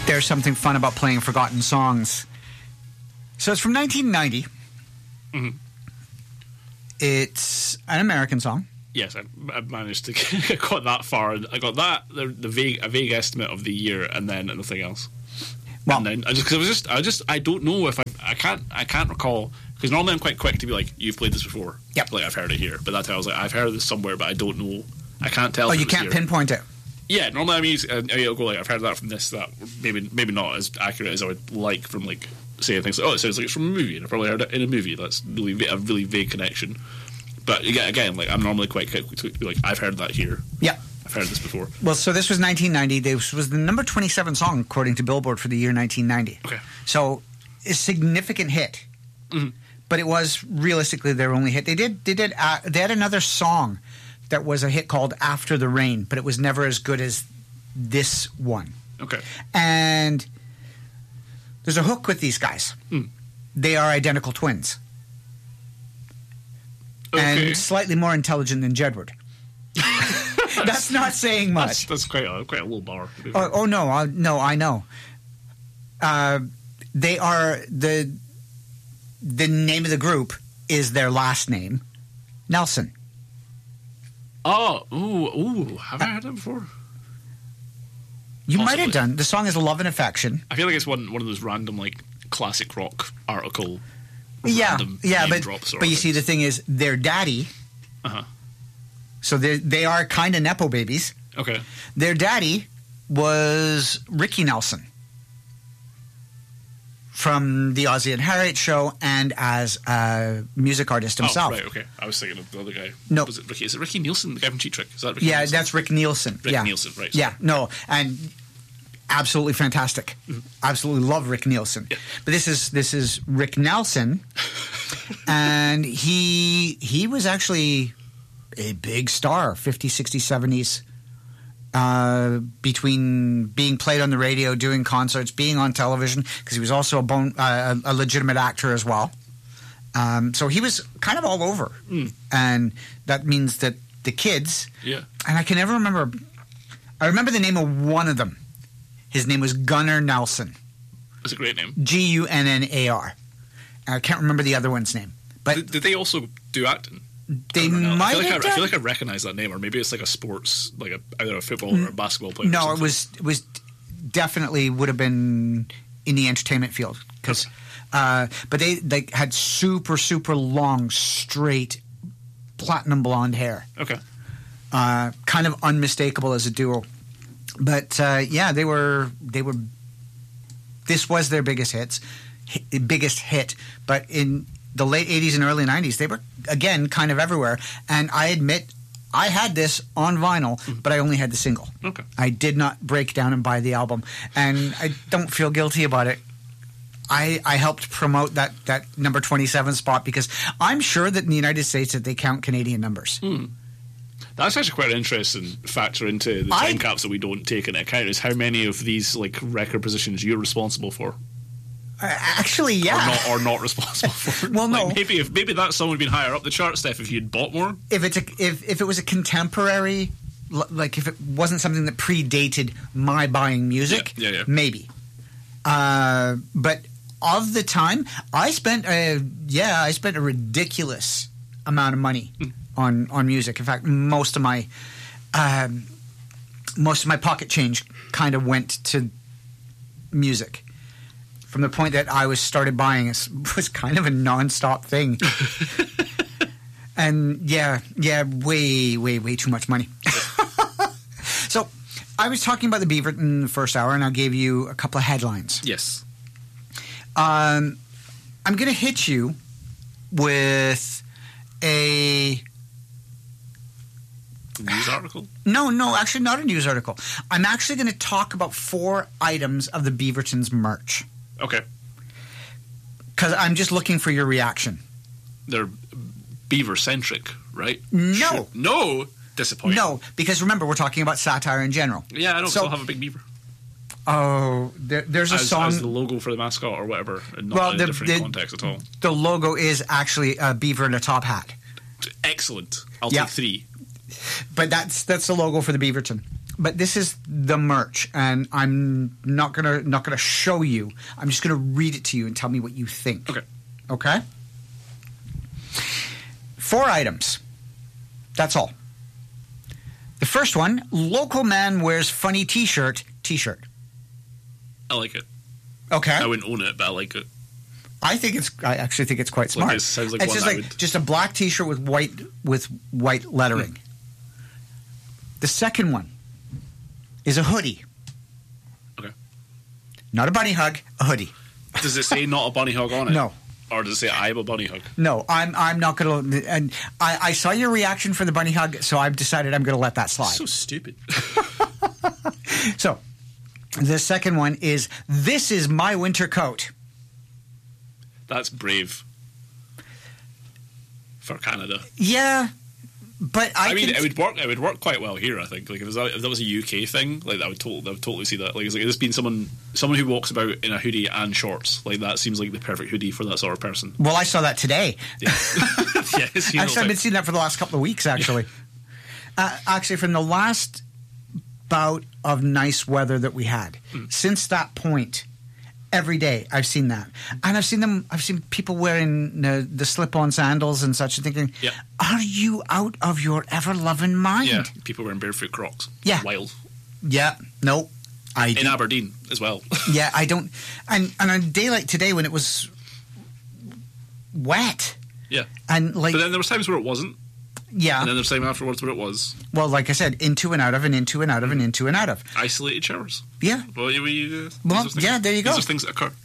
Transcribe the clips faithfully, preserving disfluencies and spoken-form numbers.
there's something fun about playing forgotten songs. So it's from nineteen ninety. Mm-hmm. It's an American song. Yes, I, I managed to get got that far. I got that the, the vague a vague estimate of the year, and then nothing else. Well, and then I just because I was just I just I don't know if I I can't I can't recall, because normally I'm quite quick to be like, you've played this before. Yep. Like I've heard it here, but that time I was like, I've heard this somewhere, but I don't know. I can't tell. Oh, if you it was can't here. pinpoint it. Yeah, normally I'm using, uh, I'll go like, I've heard that from this, that. Maybe maybe not as accurate as I would like from like saying things like, oh, it sounds like it's from a movie, and I probably heard it in a movie. That's really va- a really vague connection. But again, again, like I'm normally quite quick to be like, I've heard that here. Yeah. I've heard this before. Well, so this was nineteen ninety. This was the number twenty-seven song according to Billboard for the year nineteen ninety. Okay. So a significant hit. Mm-hmm. But it was realistically their only hit. They did they did uh, they had another song that was a hit called After the Rain, but it was never as good as this one. Okay. And there's a hook with these guys. Mm. They are identical twins. Okay. And slightly more intelligent than Jedward. That's not saying much. That's, that's quite a, quite a low bar. Oh, oh no, I, no, I know. Uh, they are the the name of the group is their last name, Nelson. Oh, ooh, ooh, have I heard that before? You Possibly. might have done. The song is "Love and Affection." I feel like it's one one of those random like classic rock article. Yeah, random yeah, name but drop sort but of you see, things. the thing is, their daddy. Uh huh. So they they are kind of nepo babies. Okay. Their daddy was Ricky Nelson from the Ozzy and Harriet show, and as a music artist himself. Oh, right, okay. I was thinking of the other guy. No. Was it Ricky? Is it Ricky Nielsen, the guy from Cheat Trick? Is that Ricky Yeah, Nielsen? that's Rick Nielsen. Rick yeah. Nielsen, right. Yeah, no, and absolutely fantastic. Mm-hmm. Absolutely love Rick Nielsen. Yeah. But this is this is Rick Nelson, and he he was actually a big star, fifties, sixties, seventies. Uh, between being played on the radio, doing concerts, being on television, because he was also a, bone, uh, a legitimate actor as well. Um, so he was kind of all over. Mm. And that means that the kids, Yeah. and I can never remember, I remember the name of one of them. His name was Gunnar Nelson. That's a great name. G U N N A R. I can't remember the other one's name. But Did, did they also do acting? they I don't know. might I feel, like have I, I done. feel like I recognize that name, or maybe it's like a sports, like a either a football or a basketball player. or No, it something. was it was definitely would have been in the entertainment field, because, uh, but they they had super super long straight platinum blonde hair, Okay. uh, kind of unmistakable as a duo. But uh, yeah, they were they were. This was their biggest hits, hit, biggest hit. But in the late eighties and early nineties, they were again kind of everywhere. And I admit, I had this on vinyl, but I only had the single. Okay. I did not break down and buy the album, and I don't feel guilty about it. I, I helped promote that, that number twenty-seven spot, because I'm sure that in the United States that they count Canadian numbers. Hmm. That's actually quite an interesting factor into the I- time capsule we don't take into account, is how many of these like record positions you're responsible for, Uh, actually, yeah. or not, or not responsible for. Well, Like, no. maybe if maybe that song would have been higher up the chart, Steph, if you'd bought more. If it's a if, if it was a contemporary, l- like if it wasn't something that predated my buying music, Yeah, yeah, yeah. maybe. Uh, but of the time, I spent a yeah, I spent a ridiculous amount of money Hmm. on on music. In fact, most of my um, most of my pocket change kind of went to music. From the point that I was started buying, it was kind of a nonstop thing. And yeah, yeah, way, way, way too much money. So I was talking about the Beaverton in the first hour, and I gave you a couple of headlines. Yes. Um, I'm going to hit you with a... News article. No, no, actually not a news article. I'm actually going to talk about four items of the Beaverton's merch, Okay. because I'm just looking for your reaction. They're beaver centric, right? No. Sure. No. Disappointing. No, because remember, we're talking about satire in general. Yeah, I don't So- still have a big beaver. Oh, there, there's a As, song... as the logo for the mascot or whatever, and not Well, in the- a different the- context at all. The logo is actually a beaver in a top hat. Excellent. I'll Yeah. take three. But that's that's the logo for the Beaverton. but this is the merch, and I'm not gonna not gonna show you. I'm just gonna read it to you and tell me what you think. Okay. Okay. Four items. That's all. The first one: local man wears funny T-shirt. T-shirt. I like it. Okay. I wouldn't own it, but I like it. I think it's. I actually think it's quite smart. Like it sounds like it's one just I like would- just a black T-shirt with white with white lettering. Hmm. The second one is a hoodie. Okay. Not a bunny hug, a hoodie. Does it say not a bunny hug on it? No. Or does it say I have a bunny hug? No, I'm I'm not going to. And I, I saw your reaction for the bunny hug, so I've decided I'm going to let that slide. So stupid. So, the second one is, this is my winter coat. That's brave. For Canada. Yeah, but I, I mean, can, it would work. It would work quite well here. I think. Like if, it was a, if that was a U K thing, like I would totally, I would totally see that. Like it's like this being someone, someone who walks about in a hoodie and shorts. Like that seems like the perfect hoodie for that sort of person. Well, I saw that today. Yeah, yeah it's, you know, Actually, I've been seeing that for the last couple of weeks, actually. uh, actually, from the last bout of nice weather that we had, Mm. since that point, every day I've seen that. And I've seen them, I've seen people wearing uh, the slip-on sandals and such, and thinking, Yeah. are you out of your ever-loving mind? yeah, people wearing barefoot Crocs. Yeah. Wild. Yeah, no. I In do. Aberdeen as well. Yeah, I don't. And, and on a day like today when it was wet, yeah. and like, But then there was times where it wasn't, yeah, and then there's time afterwards where it was. well, like I said, into and out of, and into and out of, and into and out of. Isolated showers. Yeah. Well, we, we, uh, Well, these are things- yeah, there you go. These are things that occur.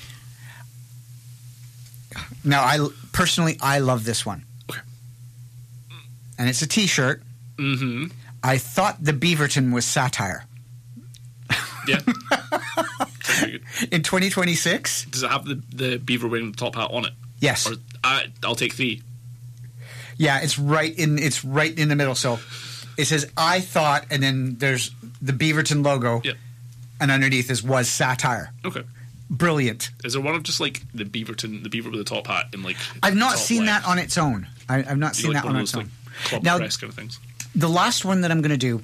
Now, I personally, I love this one. Okay. And it's a T-shirt. Mm-hmm. I thought the Beaverton was satire. Yeah. Sounds pretty good. In twenty twenty-six? Does it have the, the beaver wearing the top hat on it? Yes. Or I, I'll take three. Yeah, it's right in it's right in the middle. So it says I thought, and then there's the Beaverton logo, Yeah. and underneath is was satire. Okay. Brilliant. Is there one of just like the Beaverton, the beaver with the top hat, and like? I've not top seen left? that on its own. I, I've not You seen know, like that one on of its those, own. like, club Now- press kind of things. The last one that I'm going to do,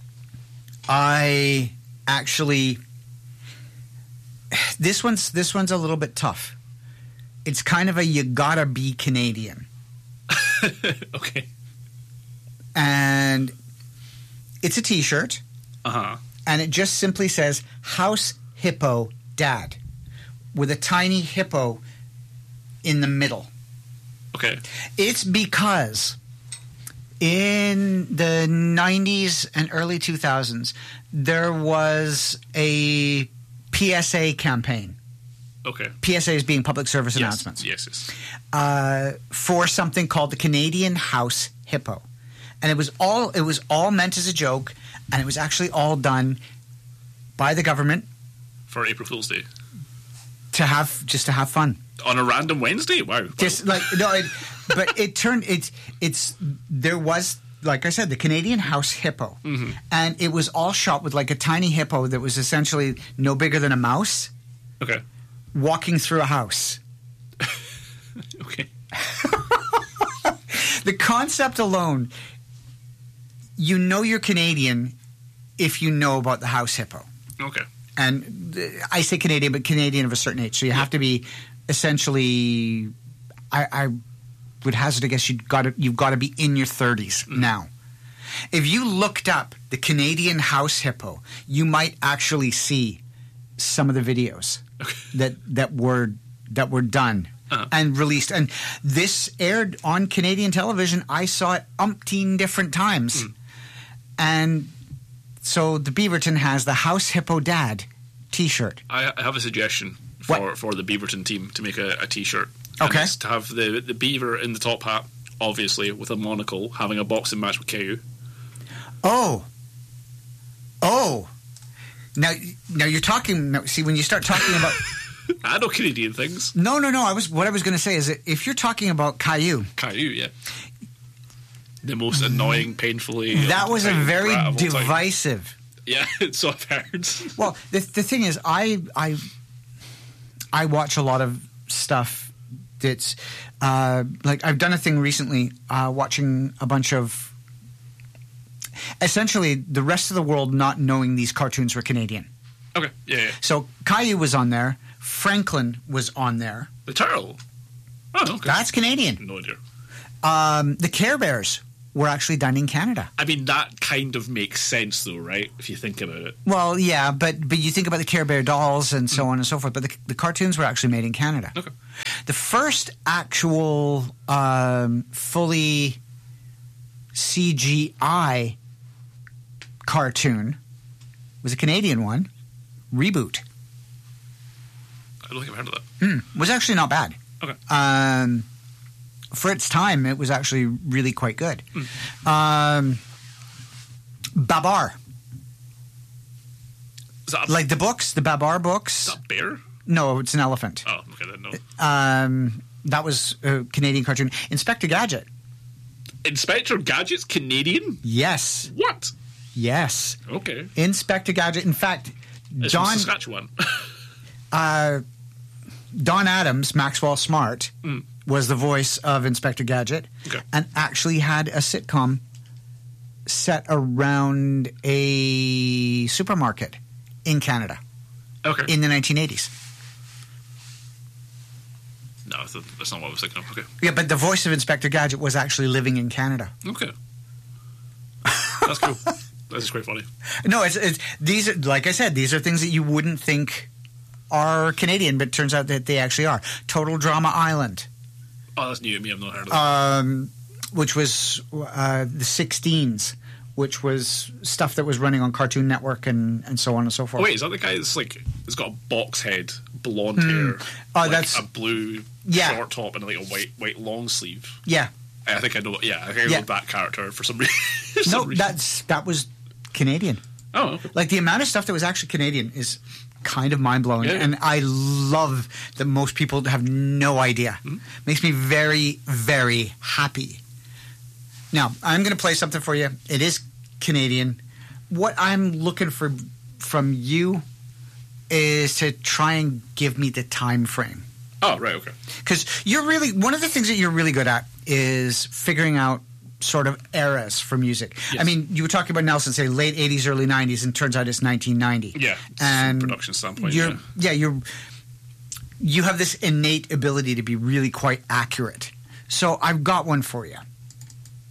I actually this one's this one's a little bit tough. It's kind of a you gotta be Canadian, Okay. and it's a T-shirt, Uh huh. and it just simply says "House Hippo Dad," with a tiny hippo in the middle. Okay. It's because in the nineties and early two thousands, there was a P S A campaign. Okay. P S A is being public service Yes. announcements. Yes. Yes. Uh, for something called the Canadian House Hippo. And it was all it was all meant as a joke, and it was actually all done by the government For April Fool's Day to have just to have fun. on a random Wednesday. Wow. Just like no, it, but it turned it's it's there was like I said the Canadian House Hippo, Mm-hmm. and it was all shot with like a tiny hippo that was essentially no bigger than a mouse Okay. walking through a house. Okay. The concept alone, you know you're Canadian if you know about the house hippo. Okay. And uh, I say Canadian, but Canadian of a certain age. So you have to be essentially, I, I would hazard a guess, you've got to, you've got to be in your thirties Mm. now. If you looked up the Canadian house hippo, you might actually see some of the videos Okay. that, that were that were done Uh-huh. and released. And this aired on Canadian television. I saw it umpteen different times. Mm. And so the Beaverton has the House Hippo Dad T-shirt. I I have a suggestion for, What? for the Beaverton team to make a, a T-shirt. Okay. And it's to have the the beaver in the top hat, obviously with a monocle, having a boxing match with K U. Oh, oh. Now, now you're talking. Now, see, when you start talking about I know Canadian things. no, no, no. I was what I was going to say is that if you're talking about Caillou, Caillou, yeah. The most annoying, painfully. that was a untitled very brat of all time. divisive. Yeah, so I've heard. Well, the the thing is, I I I watch a lot of stuff that's uh, like I've done a thing recently, uh, watching a bunch of essentially the rest of the world not knowing these cartoons were Canadian. Okay, yeah, yeah. So Caillou was on there. Franklin was on there. The turtle. Oh, okay. That's Canadian. No idea. Um, the Care Bears were actually done in Canada. I mean, that kind of makes sense, though, right? If you think about it. Well, yeah, but but you think about the Care Bear dolls and so mm. on and so forth. But the, the cartoons were actually made in Canada. Okay. The first actual um, fully C G I cartoon was a Canadian one, Reboot. I don't think I've heard of that. Mm, was actually not bad. Okay. Um, for its time, it was actually really quite good. Mm. Um, Babar. Is that a, like the books, the Babar books. Is that a bear? No, it's an elephant. Oh, okay, then no. Um, that was a Canadian cartoon. Inspector Gadget. Inspector Gadget's Canadian? Yes. What? Yes. Okay. Inspector Gadget. In fact, it's Don... from Saskatchewan. uh, Don Adams, Maxwell Smart, mm. was the voice of Inspector Gadget, okay. and actually had a sitcom set around a supermarket in Canada okay. in the nineteen eighties. No, that's not what I was thinking of. Okay. Yeah, but the voice of Inspector Gadget was actually living in Canada. Okay. That's cool. That's quite funny. No, it's, it's these are, like I said, these are things that you wouldn't think are Canadian, but it turns out that they actually are. Total Drama Island. Oh, that's new to me. I've not heard of that. Um, which was uh, the sixteens, which was stuff that was running on Cartoon Network and, and so on and so forth. Oh, wait, is that the guy that's like, has got a box head, blonde mm. hair, oh, like that's, a blue yeah. short top and like a white white long sleeve? Yeah. I think I know. Yeah, I think I yeah. know that character for some reason. for no, some reason. that's that was Canadian. Oh, okay. Like the amount of stuff that was actually Canadian is kind of mind blowing, yeah, yeah. and I love that most people have no idea. Mm-hmm. Makes me very, very happy. Now I'm going to play something for you. It is Canadian. What I'm looking for from you is to try and give me the time frame. Oh, right, okay. Because you're really one of the things that you're really good at is figuring out sort of eras for music. Yes. I mean, you were talking about Nelson, say late eighties, early nineties, and turns out it's nineteen ninety. Yeah, and production standpoint. You're, yeah, yeah, you're you have this innate ability to be really quite accurate. So I've got one for you.